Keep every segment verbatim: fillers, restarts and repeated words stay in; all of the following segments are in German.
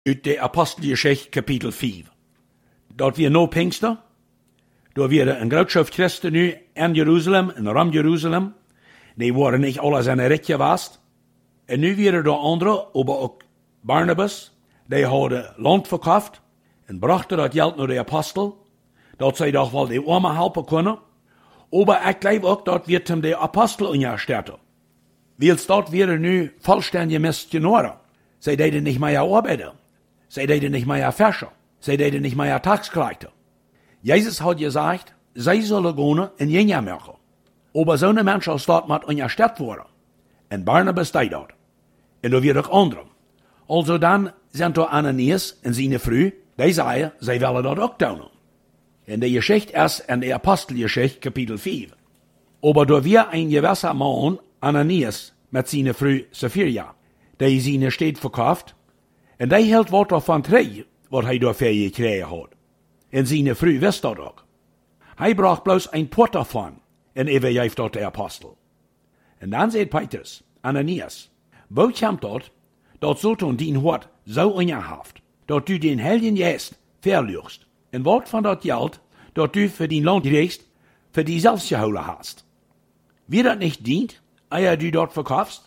uit de Apostelgeschichte kapitel vijf. Dat weer no Pinkster. Daar werden een groot schrift Christen nu in Jeruzalem, in Ram Jeruzalem. Die waren niet alles in een ritje vast. En nu werden de anderen, maar ook Barnabas, die hadden land verkocht en brachten dat geld naar de apostel, dat zij toch wel die armen helpen kunnen. Maar ik geloof ook dat wir hem de apostel onderstellen. Wils dat werden nu vollständige Missionare. Zij deden nicht mehr arbeiten. Zij deden nicht mehr Fischer. Zij deden nicht mehr Tagskleiter. Jesus hat gesagt, zij zullen gaan en Jünger machen. Aber so eine Mensch als dat moet ondersteld worden. En Barnabas deed dat. En er weer ook anderen. Also dan zijn er Ananias en zijn vrouw, die zeiden, zij willen dat ook doen. In der Geschichte erst in der Apostelgeschichte kapitel vijf. Aber da wir ein gewisser Mann, Ananias, mit seiner Frau Sapphira, die seine Stadt verkauft, en die hield wat davon terug, wat hij dafür gekregen had. En seine Frau wist dat ook. Hij bracht bloß ein Port davon, en overgeeft dat der Apostel. En dan zei Petrus, Ananias, wo komt dat, dat zult on dien hart zo ongehaft, dat u den Heiligen Geest verlust, en wat van dat geld, dat u voor die land reist, voor die zelfs gehouden hast. Wie dat niet dient, eer du dat verkaufst?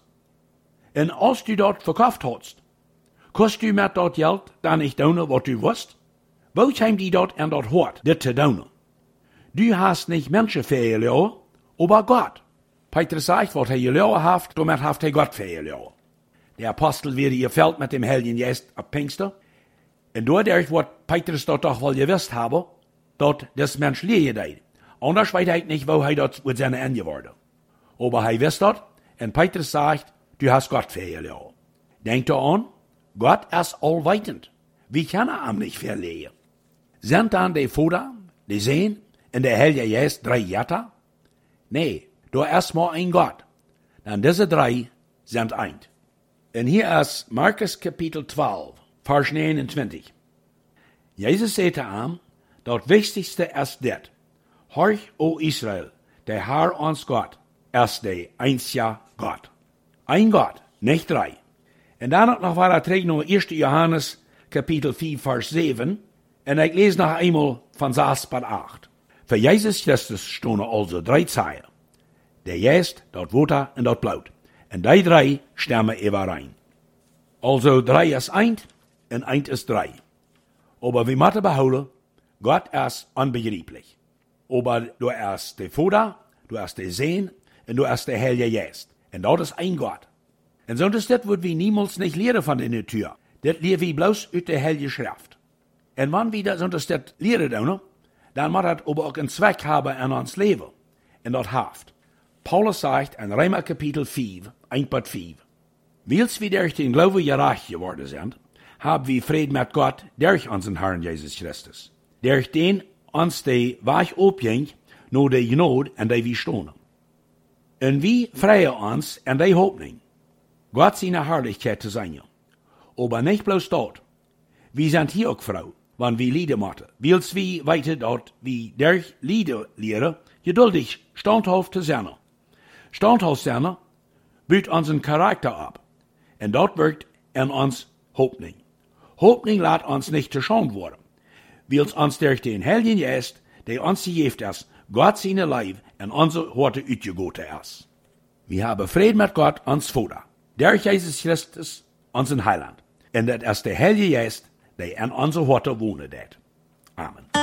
En als du dat verkauft hast, kost u met dat geld dan niet doen wat u wist? Wo komt die dat en dat hart, dit te doen? Du hast nicht Menschen verloren, aber Gott. Petrus sagt, wat hij verloren heeft, damit heeft hij Gott verloren. Der Apostel werd geveld met dem Heiligen Geist op Pinkster. En doordat wat Petrus dat toch wel gewusst hebben, dat des Mensch leer deed. Anders weet hij niet, wo hij dat met zijn Ende worden. Aber hij wist dat, en Petrus sagt, du hast Gott verloren. Denk aan, Gott ist allwetend. Wir können ihm nicht verlieren. Sind dann die Vater, die Sohn und der Heilige Geist drei Götter? Nee, da ist mal ein Gott. Denn diese drei sind eins. Und hier ist Markus Kapitel zwölf, Vers neunundzwanzig. Jesus sagte ihm, das Wichtigste ist das. Horch, o Israel, der Herr uns Gott, ist der einzige Gott. Ein Gott, nicht drei. Und dann noch war er trägt noch erster Johannes Kapitel vier, Vers sieben. Und ich lese noch einmal von sechs bis acht. Für Jesus Christus stonden also drei Zeilen. Der Geist, das Wasser und das Blut. Und die drei stammen überein. Also drei ist eins und eins ist drei. Aber wir müssen behouden, Gott ist unbegreiflich. Aber du ist der Vater, du ist der Sohn und du ist der Heilige Geist. Und das ist ein Gott. Und so ist das, was wir niemals nicht lehren von der Natur. Das lehren wir bloß aus der Heilige Schrift. Und wenn wir das, so das lehren, dann muss das aber auch einen Zweck haben in uns Leben. Und das hilft. Paulus sagt in Römer Kapitel fünf, eins bis fünf, Wils wir durch den Glauben gerecht geworden sind, haben wir Frieden mit Gott durch unseren Herrn Jesus Christus. Durch den uns die Weg aufging, nur die Gnade, in der wir stehen. Und wir freuen uns in der Hoffnung, Gott seine Herrlichkeit zu sein. Aber nicht bloß dort. Wir sind hier auch froh, wenn wir Lieder machen. Wils wir weiter dort, wie durch Lieder lehren, geduldig, standhaft zu sein. Standhaft sein, baut unseren Charakter ab. Und dort wirkt in uns Hoffnung. Hoffnung lässt uns nicht zu Schande werden. Wils uns durch den Heiligen Geist, der uns gegeben ist, Gott seine Leib in unsere Worte ausgegoten ist. Wir haben Frieden mit Gott, uns Vater. Durch Jesus Christus, unseren Heiland. Und das ist der Heilige Geist, der in unsere Worte wohnt. Amen.